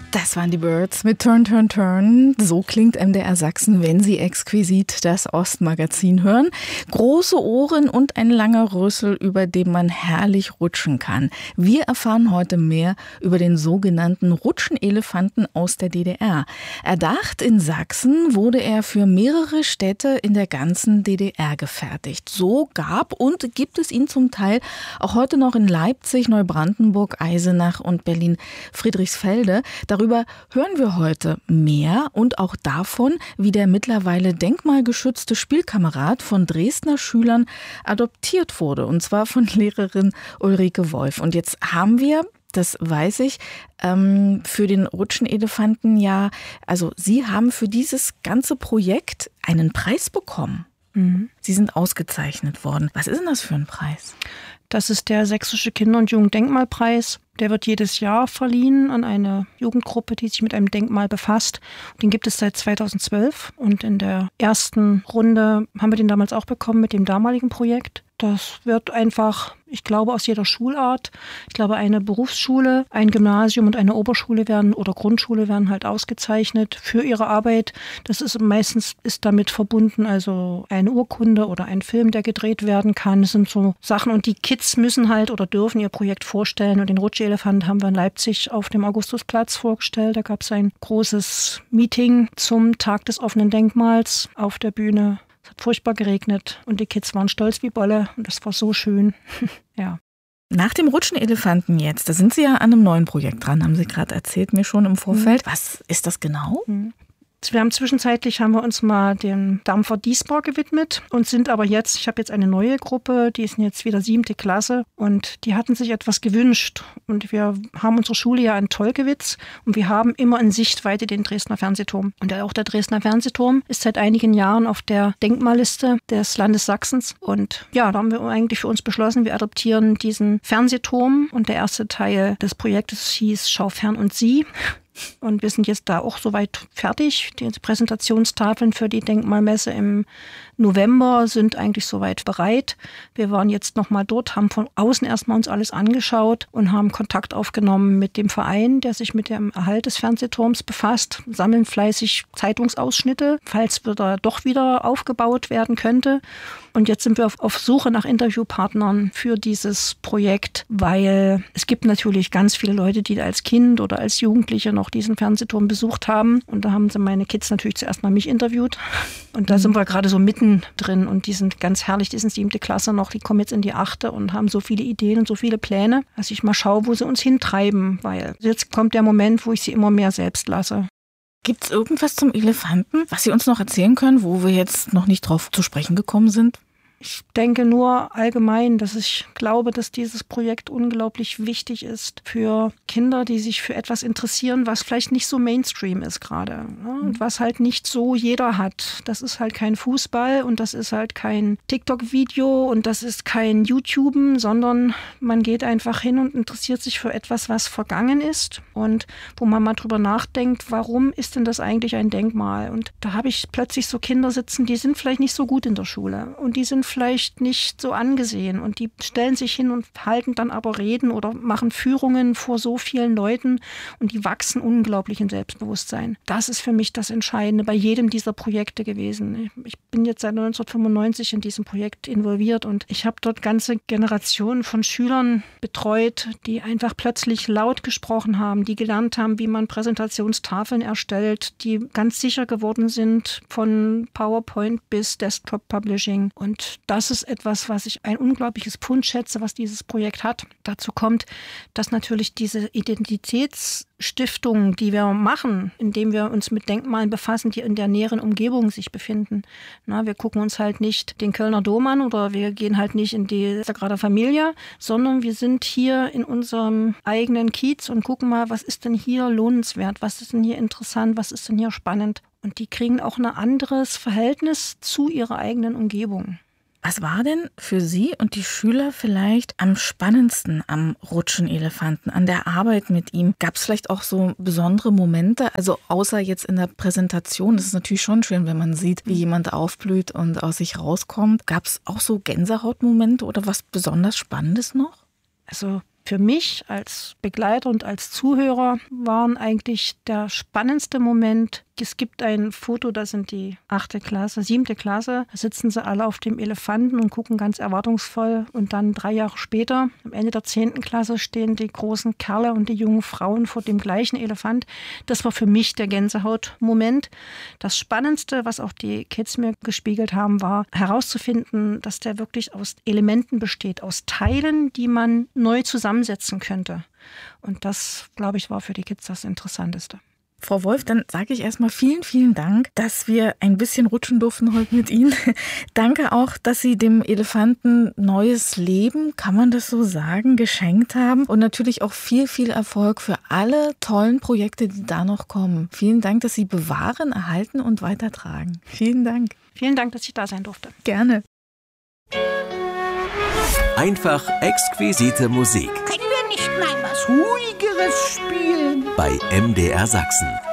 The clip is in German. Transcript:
Das waren die Birds mit Turn, Turn, Turn. So klingt MDR Sachsen, wenn Sie exquisit das Ostmagazin hören. Große Ohren und ein langer Rüssel, über den man herrlich rutschen kann. Wir erfahren heute mehr über den sogenannten Rutschenelefanten aus der DDR. Erdacht in Sachsen wurde er für mehrere Städte in der ganzen DDR gefertigt. So gab und gibt es ihn zum Teil auch heute noch in Leipzig, Neubrandenburg, Eisenach und Berlin-Friedrichsfelde. Darüber hören wir heute mehr und auch davon, wie der mittlerweile denkmalgeschützte Spielkamerad von Dresdner Schülern adoptiert wurde, und zwar von Lehrerin Ulrike Wolf. Und jetzt haben wir, das weiß ich, für den Rutschenelefanten also Sie haben für dieses ganze Projekt einen Preis bekommen. Mhm. Sie sind ausgezeichnet worden. Was ist denn das für ein Preis? Das ist der Sächsische Kinder- und Jugenddenkmalpreis. Der wird jedes Jahr verliehen an eine Jugendgruppe, die sich mit einem Denkmal befasst. Den gibt es seit 2012 und in der ersten Runde haben wir den damals auch bekommen mit dem damaligen Projekt. Das wird einfach, ich glaube, aus jeder Schulart. Ich glaube, eine Berufsschule, ein Gymnasium und eine Oberschule oder Grundschule werden halt ausgezeichnet für ihre Arbeit. Das ist meistens damit verbunden, also eine Urkunde oder ein Film, der gedreht werden kann. Das sind so Sachen und die Kids müssen halt oder dürfen ihr Projekt vorstellen. Und den Rutschelefant haben wir in Leipzig auf dem Augustusplatz vorgestellt. Da gab es ein großes Meeting zum Tag des offenen Denkmals auf der Bühne. Es hat furchtbar geregnet und die Kids waren stolz wie Bolle und das war so schön. Ja. Nach dem Rutschenelefanten jetzt, da sind Sie ja an einem neuen Projekt dran, haben Sie gerade erzählt, mir schon im Vorfeld. Was ist das genau? Zwischenzeitlich haben wir uns mal dem Dampfer Diesbar gewidmet und sind aber ich habe jetzt eine neue Gruppe, die ist jetzt wieder 7. Klasse und die hatten sich etwas gewünscht und wir haben unsere Schule ja in Tolkewitz und wir haben immer in Sichtweite den Dresdner Fernsehturm. Und auch der Dresdner Fernsehturm ist seit einigen Jahren auf der Denkmalliste des Landes Sachsens und ja, da haben wir eigentlich für uns beschlossen, wir adoptieren diesen Fernsehturm und der erste Teil des Projektes hieß Schau fern und sieh. Und wir sind jetzt da auch soweit fertig. Die Präsentationstafeln für die Denkmalmesse im November sind eigentlich soweit bereit. Wir waren jetzt nochmal dort, haben von außen erstmal uns alles angeschaut und haben Kontakt aufgenommen mit dem Verein, der sich mit dem Erhalt des Fernsehturms befasst, sammeln fleißig Zeitungsausschnitte, falls doch wieder aufgebaut werden könnte. Und jetzt sind wir auf Suche nach Interviewpartnern für dieses Projekt, weil es gibt natürlich ganz viele Leute, die als Kind oder als Jugendliche noch diesen Fernsehturm besucht haben. Und da haben sie meine Kids natürlich zuerst mal mich interviewt. Und da sind wir gerade so mittendrin und die sind ganz herrlich, die sind 7. Klasse noch, die kommen jetzt in die 8. und haben so viele Ideen und so viele Pläne, dass ich mal schaue, wo sie uns hintreiben, weil jetzt kommt der Moment, wo ich sie immer mehr selbst lasse. Gibt es irgendwas zum Elefanten, was Sie uns noch erzählen können, wo wir jetzt noch nicht drauf zu sprechen gekommen sind? Ich denke nur allgemein, dass ich glaube, dass dieses Projekt unglaublich wichtig ist für Kinder, die sich für etwas interessieren, was vielleicht nicht so Mainstream ist gerade. Und was halt nicht so jeder hat. Das ist halt kein Fußball und das ist halt kein TikTok-Video und das ist kein YouTuben, sondern man geht einfach hin und interessiert sich für etwas, was vergangen ist und wo man mal drüber nachdenkt, warum ist denn das eigentlich ein Denkmal? Und da habe ich plötzlich so Kinder sitzen, die sind vielleicht nicht so gut in der Schule und die sind vielleicht nicht so angesehen und die stellen sich hin und halten dann aber Reden oder machen Führungen vor so vielen Leuten und die wachsen unglaublich in Selbstbewusstsein. Das ist für mich das Entscheidende bei jedem dieser Projekte gewesen. Ich bin jetzt seit 1995 in diesem Projekt involviert und ich habe dort ganze Generationen von Schülern betreut, die einfach plötzlich laut gesprochen haben, die gelernt haben, wie man Präsentationstafeln erstellt, die ganz sicher geworden sind von PowerPoint bis Desktop Publishing. Und das ist etwas, was ich ein unglaubliches Pfund schätze, was dieses Projekt hat. Dazu kommt, dass natürlich diese Identitätsstiftung, die wir machen, indem wir uns mit Denkmalen befassen, die in der näheren Umgebung sich befinden. Wir gucken uns halt nicht den Kölner Dom an oder wir gehen halt nicht in die Sagrada Familia, sondern wir sind hier in unserem eigenen Kiez und gucken mal, was ist denn hier lohnenswert, was ist denn hier interessant, was ist denn hier spannend. Und die kriegen auch ein anderes Verhältnis zu ihrer eigenen Umgebung. Was war denn für Sie und die Schüler vielleicht am spannendsten am Rutschenelefanten, an der Arbeit mit ihm? Gab es vielleicht auch so besondere Momente? Also außer jetzt in der Präsentation, das ist natürlich schon schön, wenn man sieht, wie jemand aufblüht und aus sich rauskommt. Gab es auch so Gänsehautmomente oder was besonders Spannendes noch? Also für mich als Begleiter und als Zuhörer waren eigentlich der spannendste Moment. Es gibt ein Foto, da sind die 8. Klasse, 7. Klasse, da sitzen sie alle auf dem Elefanten und gucken ganz erwartungsvoll. Und dann 3 Jahre später, am Ende der 10. Klasse, stehen die großen Kerle und die jungen Frauen vor dem gleichen Elefant. Das war für mich der Gänsehautmoment. Das Spannendste, was auch die Kids mir gespiegelt haben, war herauszufinden, dass der wirklich aus Elementen besteht, aus Teilen, die man neu zusammensetzen könnte. Und das, glaube ich, war für die Kids das Interessanteste. Frau Wolf, dann sage ich erstmal vielen, vielen Dank, dass wir ein bisschen rutschen durften heute mit Ihnen. Danke auch, dass Sie dem Elefanten neues Leben, kann man das so sagen, geschenkt haben. Und natürlich auch viel, viel Erfolg für alle tollen Projekte, die da noch kommen. Vielen Dank, dass Sie bewahren, erhalten und weitertragen. Vielen Dank. Vielen Dank, dass ich da sein durfte. Gerne. Einfach exquisite Musik. Können wir nicht mal was Ruhigeres spielen? Bei MDR Sachsen.